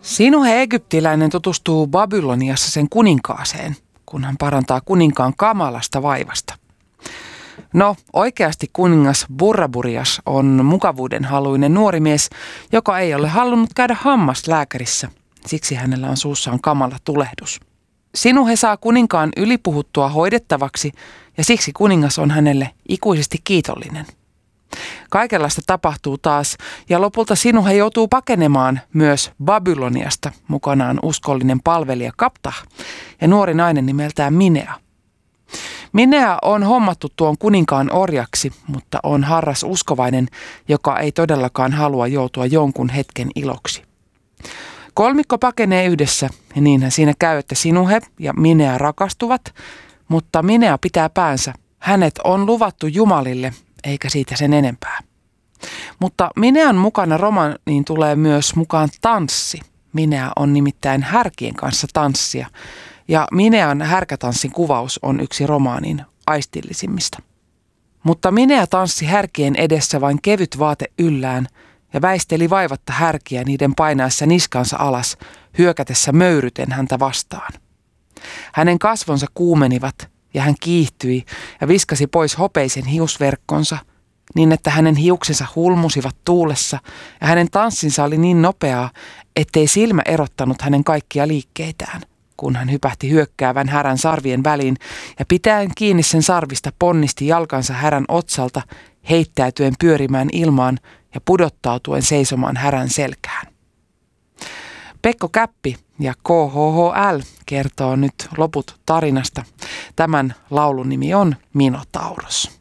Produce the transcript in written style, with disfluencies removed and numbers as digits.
Sinuhe egyptiläinen tutustuu Babyloniassa sen kuninkaaseen, kun hän parantaa kuninkaan kamalasta vaivasta. No, oikeasti kuningas Burraburias on mukavuudenhaluinen nuori mies, joka ei ole halunnut käydä hammaslääkärissä. Siksi hänellä on suussaan kamala tulehdus. Sinuhe saa kuninkaan ylipuhuttua hoidettavaksi ja siksi kuningas on hänelle ikuisesti kiitollinen. Kaikenlaista tapahtuu taas ja lopulta Sinuhe joutuu pakenemaan myös Babyloniasta mukanaan uskollinen palvelija Kaptah ja nuori nainen nimeltään Minea. Minea on hommattu tuon kuninkaan orjaksi, mutta on harras uskovainen, joka ei todellakaan halua joutua jonkun hetken iloksi. Kolmikko pakenee yhdessä ja niinhän siinä käy, että Sinuhe ja Minea rakastuvat, mutta Minea pitää päänsä. Hänet on luvattu jumalille, eikä siitä sen enempää. Mutta Minean mukana romaaniin tulee myös mukaan tanssi. Minea on nimittäin härkien kanssa tanssia ja Minean härkätanssin kuvaus on yksi romaanin aistillisimmista. Mutta Minea tanssi härkien edessä vain kevyt vaate yllään ja väisteli vaivatta härkiä niiden painaessa niskansa alas, hyökätessä möyryten häntä vastaan. Hänen kasvonsa kuumenivat ja hän kiihtyi ja viskasi pois hopeisen hiusverkkonsa, niin että hänen hiuksensa hulmusivat tuulessa ja hänen tanssinsa oli niin nopeaa, ettei silmä erottanut hänen kaikkia liikkeitään, kun hän hypähti hyökkäävän härän sarvien väliin ja pitäen kiinni sen sarvista ponnisti jalkansa härän otsalta, heittäytyen pyörimään ilmaan ja pudottautuen seisomaan härän selkään. Pekko Käppi ja KHHL kertoo nyt loput tarinasta. Tämän laulun nimi on Minotauros.